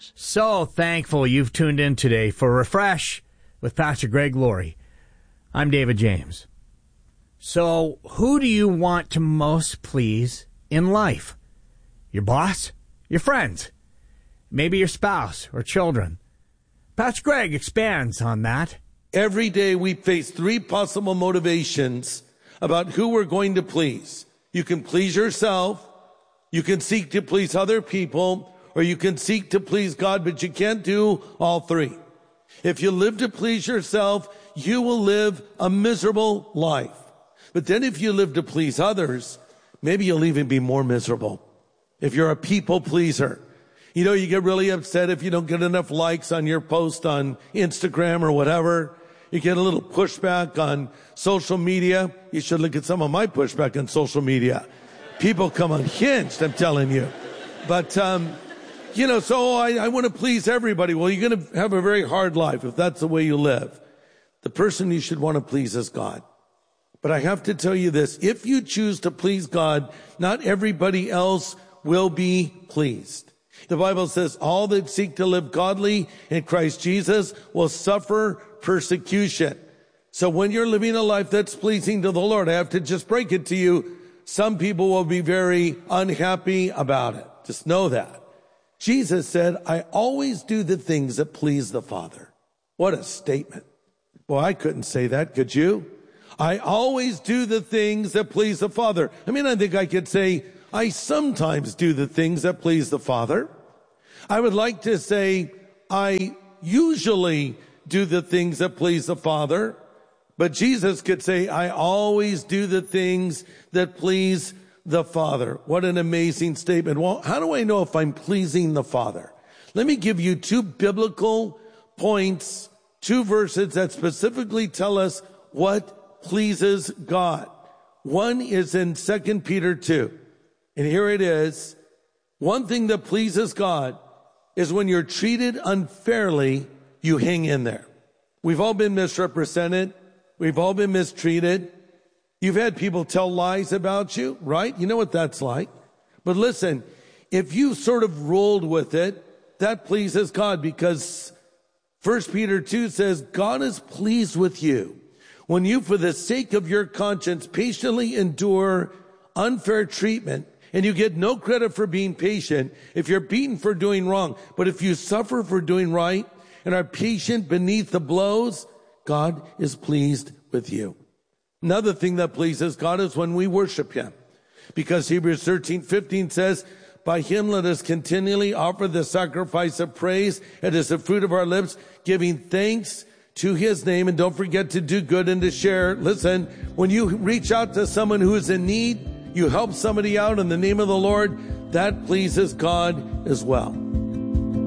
So thankful you've tuned in today for Refresh with Pastor Greg Laurie. I'm David James. So, who do you want to most please in life? Your boss? Your friends? Maybe your spouse or children? Pastor Greg expands on that. Every day we face three possible motivations about who we're going to please. You can please yourself, you can seek to please other people, or you can seek to please God, but you can't do all three. If you live to please yourself, you will live a miserable life. But then if you live to please others, maybe you'll even be more miserable. If you're a people pleaser, you know, you get really upset if you don't get enough likes on your post on Instagram or whatever. You get a little pushback on social media. You should look at some of my pushback on social media. People come unhinged, I'm telling you. But, you know, so I want to please everybody. Well, you're going to have a very hard life if that's the way you live. The person you should want to please is God. But I have to tell you this. If you choose to please God, not everybody else will be pleased. The Bible says all that seek to live godly in Christ Jesus will suffer persecution. So when you're living a life that's pleasing to the Lord, I have to just break it to you. Some people will be very unhappy about it. Just know that. Jesus said, I always do the things that please the Father. What a statement. Well, I couldn't say that, could you? I always do the things that please the Father. I mean, I think I could say, I sometimes do the things that please the Father. I would like to say, I usually do the things that please the Father. But Jesus could say, I always do the things that please the Father. What an amazing statement. Well, how do I know if I'm pleasing the Father? Let me give you two biblical points, two verses that specifically tell us what pleases God. One is in 2 Peter 2. And here it is. One thing that pleases God is when you're treated unfairly, you hang in there. We've all been misrepresented. We've all been mistreated. You've had people tell lies about you, right? You know what that's like. But listen, if you sort of rolled with it, that pleases God, because 1 Peter 2 says, God is pleased with you when you, for the sake of your conscience, patiently endure unfair treatment, and you get no credit for being patient if you're beaten for doing wrong. But if you suffer for doing right and are patient beneath the blows, God is pleased with you. Another thing that pleases God is when we worship him, because Hebrews 13:15 says, by him let us continually offer the sacrifice of praise. It is the fruit of our lips, giving thanks to his name. And don't forget to do good and to share. Listen, when you reach out to someone who is in need, you help somebody out in the name of the Lord, that pleases God as well.